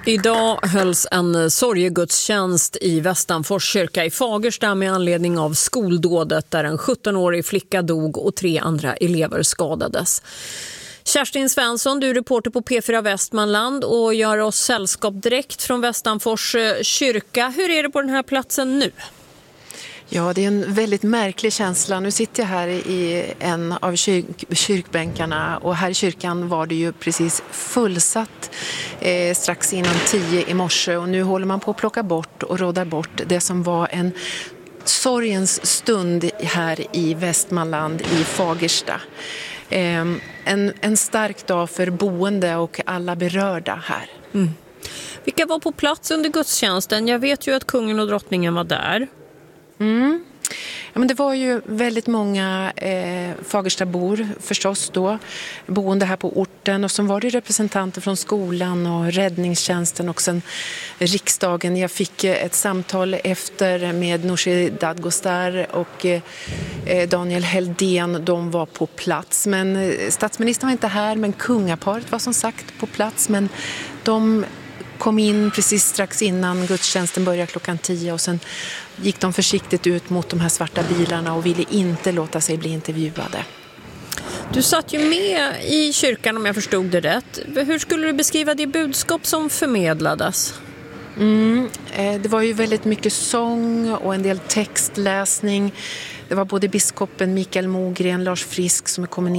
Idag hölls en sorgegudstjänst i Västanfors kyrka i Fagersta med anledning av skoldådet där en 17-årig flicka dog och 3 andra elever skadades. Kerstin Svensson, du är reporter på P4 Västmanland och gör oss sällskap direkt från Västanfors kyrka. Hur är det på den här platsen nu? Ja, det är en väldigt märklig känsla. Nu sitter jag här i en av kyrkbänkarna och här i kyrkan var det ju precis fullsatt strax innan 10 i morse och nu håller man på att plocka bort och råda bort det som var en sorgens stund här i Västmanland i Fagersta. En stark dag för boende och alla berörda här. Mm. Vilka var på plats under gudstjänsten? Jag vet ju att kungen och drottningen var där. Ja, men det var ju väldigt många Fagerstabor förstås då, boende här på orten och så var det representanter från skolan och räddningstjänsten och sen riksdagen. Jag fick ett samtal efter med Nooshi Dadgostar och Daniel Heldén, de var på plats. Men statsministern var inte här, men kungaparet var som sagt på plats, men de kom in precis strax innan gudstjänsten började klockan 10 och sen gick de försiktigt ut mot de här svarta bilarna och ville inte låta sig bli intervjuade. Du satt ju med i kyrkan om jag förstod det rätt. Hur skulle du beskriva det budskap som förmedlades? Det var ju väldigt mycket sång och en del textläsning. Det var både biskopen Mikael Mogren, Lars Frisk som är kommunist